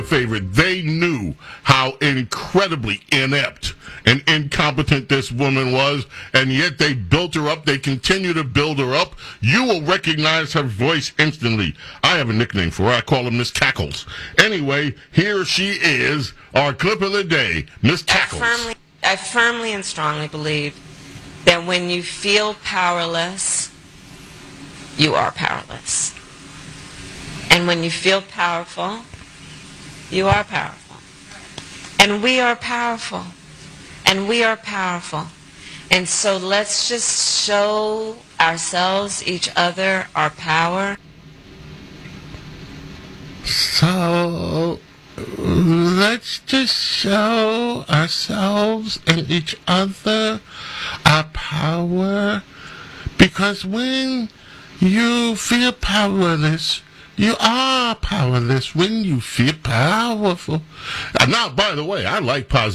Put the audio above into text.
favorite. They knew how incredibly inept and incompetent this woman was, and yet they built her up. They continue to build her up. You will recognize her voice instantly. I have a nickname for her. I call her Miss Cackles. Anyway, here she is, our clip of the day, Miss Cackles. I firmly and strongly believe that when you feel powerless, you are powerless. And when you feel powerful, you are powerful. And we are powerful. And we are powerful. And so let's just show ourselves, each other, our power. So, let's just show ourselves and each other our power. Because when you feel powerless, you are powerless. When you feel powerful. Now, by the way, I like positive.